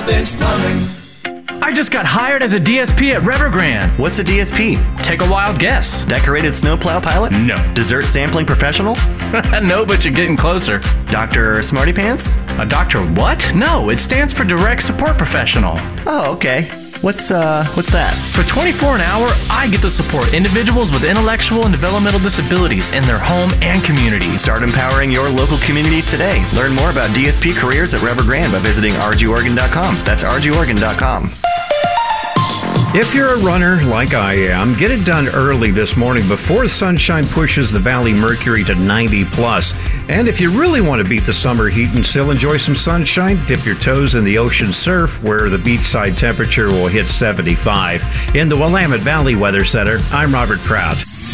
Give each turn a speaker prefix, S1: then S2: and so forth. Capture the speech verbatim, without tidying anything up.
S1: Robbins Plumbing.
S2: I just got hired as a D S P at Evergrande.
S3: What's a D S P?
S2: Take a wild guess.
S3: Decorated snowplow pilot?
S2: No.
S3: Dessert sampling professional?
S2: No, but you're getting closer.
S3: Doctor Smarty Pants?
S2: A doctor what? No, it stands for Direct Support Professional.
S3: Oh, okay. What's uh, what's that?
S2: For twenty-four dollars an hour, I get to support individuals with intellectual and developmental disabilities in their home and community.
S3: Start empowering your local community today. Learn more about D S P careers at Evergrande by visiting r g oregon dot com. That's r g oregon dot com.
S4: If you're a runner like I am, get it done early this morning before sunshine pushes the valley mercury to ninety plus. And if you really want to beat the summer heat and still enjoy some sunshine, dip your toes in the ocean surf where the beachside temperature will hit seventy-five. In the Willamette Valley Weather Center, I'm Robert Prout.